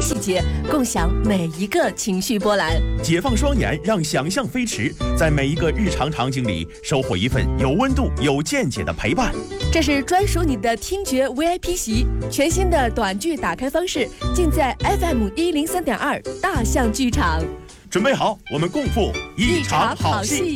细节，共享每一个情绪波澜。 解放双眼，让想象飞驰，在每一个日常场景里收获一份有温度、有见解的陪伴。 这是专属你的听觉 VIP 席，全新的短剧打开方式，尽在 FM103.2大象剧场。 准备好，我们共赴一场好戏。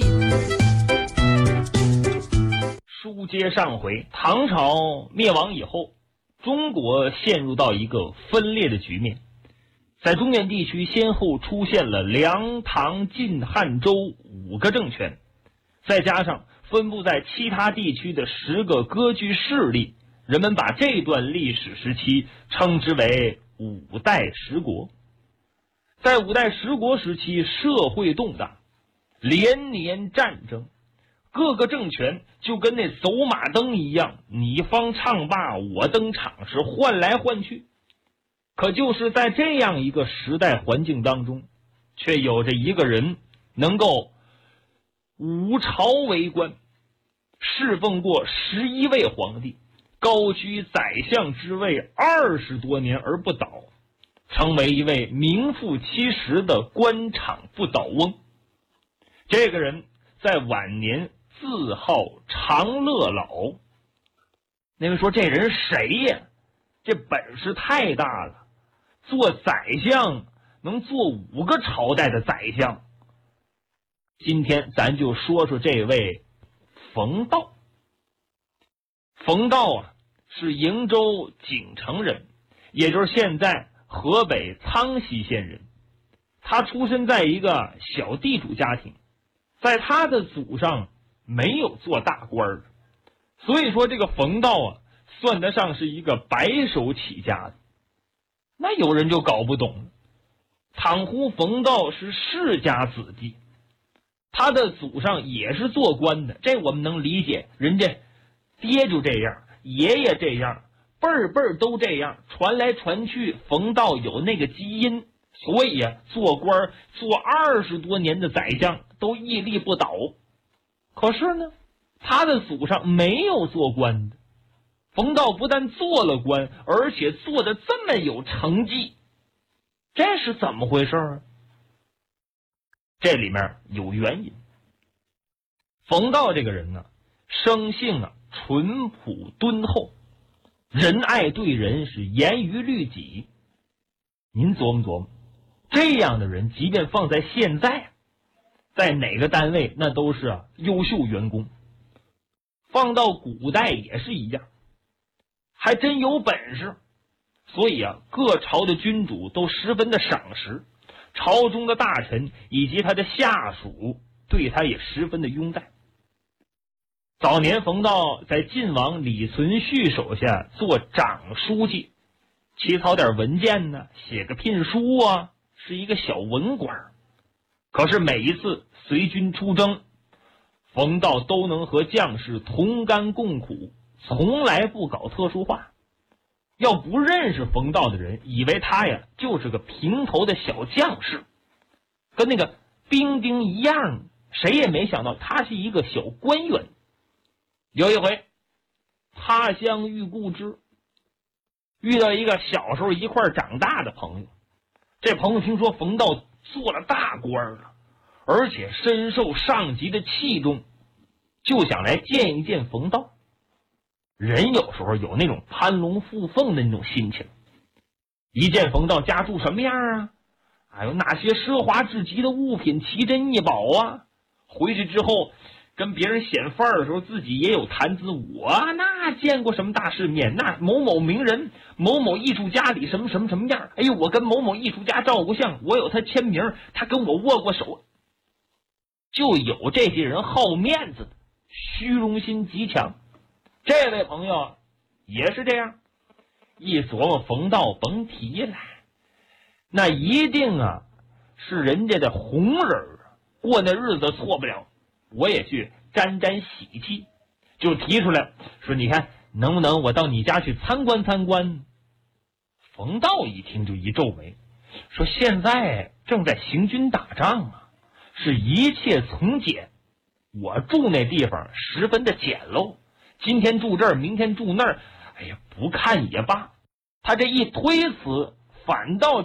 书接上回，唐朝灭亡以后，中国陷入到一个分裂的局面。在中原地区先后出现了梁、唐、晋、汉、周5个政权，再加上分布在其他地区的10个割据势力，人们把这段历史时期称之为5代十国。在5代十国时期，社会动荡，连年战争，各个政权就跟那走马灯一样，你方唱罢我登场，是换来换去。可就是在这样一个时代环境当中，却有着一个人能够五朝为官，侍奉过11位皇帝，高居宰相之位20多年而不倒，成为一位名副其实的官场不倒翁。这个人在晚年自号长乐老。那位说，这人谁呀？这本事太大了，做宰相能做5个朝代的宰相。今天咱就说说这位冯道。冯道啊，是瀛州景城人，也就是现在河北苍溪县人。他出身在一个小地主家庭，在他的祖上没有做大官的，所以说这个冯道啊，算得上是一个白手起家的。那有人就搞不懂了，倘乎冯道是世家子弟，他的祖上也是做官的，这我们能理解，人家爹就这样，爷爷这样，辈儿都这样，传来传去，冯道有那个基因，所以啊，做官做20多年的宰相都屹立不倒。可是呢，他的祖上没有做官的，冯道不但做了官，而且做得这么有成绩，这是怎么回事啊？这里面有原因。冯道这个人呢，生性啊淳朴敦厚，仁爱对人，是严于律己。您琢磨琢磨，这样的人即便放在现在，在哪个单位那都是优秀员工，放到古代也是一样，还真有本事。所以啊，各朝的君主都十分的赏识，朝中的大臣以及他的下属对他也十分的拥戴。早年冯道在晋王李存勖手下做长书记，起草点文件呢，写个聘书啊，是一个小文官。可是每一次随军出征，冯道都能和将士同甘共苦，从来不搞特殊化。要不认识冯道的人以为他呀就是个平头的小将士，跟那个兵丁一样，谁也没想到他是一个小官员。有一回他乡遇故知，遇到一个小时候一块长大的朋友。这朋友听说冯道做了大官了，而且深受上级的器重，就想来见一见冯道。人有时候有那种攀龙附凤的那种心情，一见冯道家住什么样啊，还有哪些奢华至极的物品奇珍异宝啊，回去之后跟别人显范儿的时候，自己也有谈资。我那见过什么大世面，那某某名人某某艺术家里什么什么什么样，哎呦，我跟某某艺术家照过相，我有他签名，他跟我握过手。就有这些人好面子的，虚荣心极强。这位朋友也是这样，一琢磨冯道甭提了，那一定啊是人家的红人啊，过那日子错不了，我也去沾沾喜气，就提出来说，你看能不能我到你家去参观参观。冯道一听就一皱眉，说现在正在行军打仗啊，是一切从简，我住那地方十分的简陋，今天住这儿，明天住那儿，哎呀，不看也罢。他这一推辞，反倒